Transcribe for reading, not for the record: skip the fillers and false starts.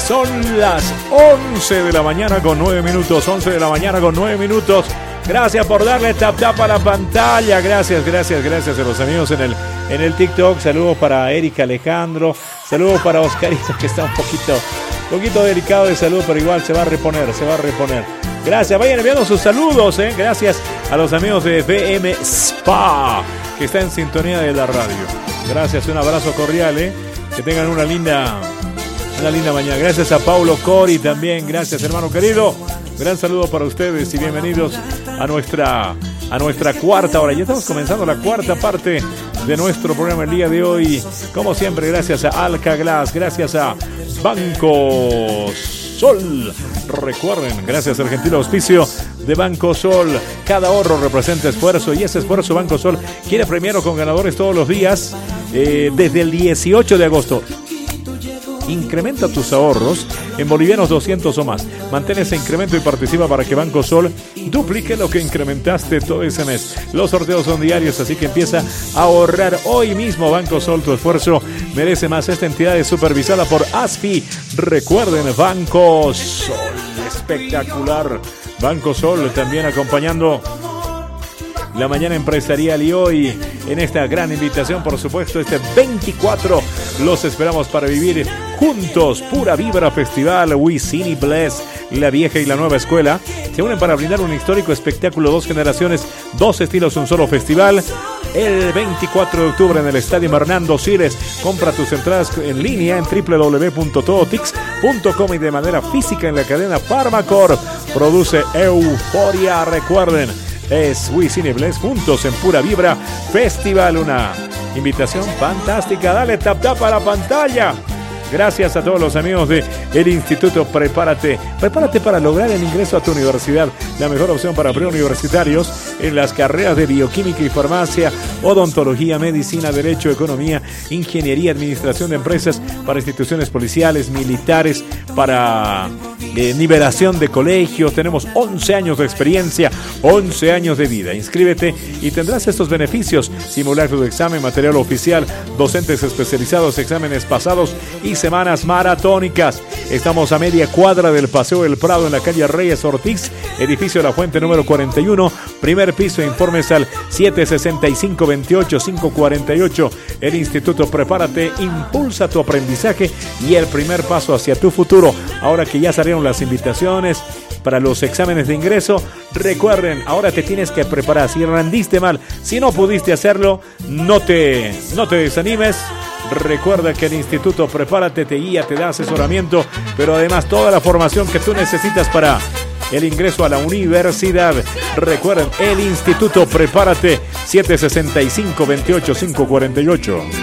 Son las 11 de la mañana con 9 minutos. 11 de la mañana con 9 minutos. Gracias por darle tap a la pantalla. Gracias a los amigos en el TikTok. Saludos para Erika Alejandro. Saludos para Oscarito, que está un poquito delicado de salud, pero igual se va a reponer. Gracias, vayan enviando sus saludos. Gracias a los amigos de BM Spa, que está en sintonía de la radio. Gracias, un abrazo cordial. Que tengan una linda mañana. Gracias a Paulo Cori también. Gracias, hermano querido. Gran saludo para ustedes y bienvenidos a nuestra cuarta hora. Ya estamos comenzando la cuarta parte de nuestro programa el día de hoy. Como siempre, gracias a Alca Glass, gracias a Banco Sol. Recuerden, gracias al gentil auspicio de Banco Sol. Cada ahorro representa esfuerzo y ese esfuerzo Banco Sol quiere premiarlo con ganadores todos los días desde el 18 de agosto. Incrementa tus ahorros en bolivianos 200 o más. Mantén ese incremento y participa para que Banco Sol duplique lo que incrementaste todo ese mes. Los sorteos son diarios, así que empieza a ahorrar hoy mismo. Banco Sol, tu esfuerzo merece más. Esta entidad es supervisada por ASFI. Recuerden, Banco Sol, espectacular. Banco Sol también acompañando la mañana empresarial, y hoy en esta gran invitación, por supuesto, este 24 los esperamos para vivir juntos. Pura Vibra Festival, Wisin y Bless, la vieja y la nueva escuela se unen para brindar un histórico espectáculo, 2 generaciones, 2 estilos, un solo festival. El 24 de octubre en el Estadio Hernando Siles. Compra tus entradas en línea en www.todotix.com y de manera física en la cadena Farmacor. Produce Euforia. Recuerden, es Wisin y Bless juntos en Pura Vibra Festival. Una invitación fantástica. Dale tap a la pantalla. Gracias a todos los amigos de el Instituto Prepárate. Prepárate para lograr el ingreso a tu universidad. La mejor opción para preuniversitarios en las carreras de bioquímica y farmacia, odontología, medicina, derecho, economía, ingeniería, administración de empresas, para instituciones policiales, militares, para nivelación de colegios. Tenemos 11 años de experiencia, 11 años de vida. Inscríbete y tendrás estos beneficios: simulacro de examen, material oficial, docentes especializados, exámenes pasados y semanas maratónicas. Estamos a media cuadra del Paseo del Prado, en la calle Reyes Ortiz, edificio La Fuente número 41, primer piso. Informes al 765-28-548. El Instituto Prepárate impulsa tu aprendizaje y el primer paso hacia tu futuro. Ahora que ya salieron las invitaciones para los exámenes de ingreso, recuerden, ahora te tienes que preparar. Si rendiste mal, si no pudiste hacerlo, no te desanimes. Recuerda que el Instituto Prepárate te guía, te da asesoramiento, pero además toda la formación que tú necesitas para el ingreso a la universidad. Recuerden, el Instituto Prepárate, 765-28-548.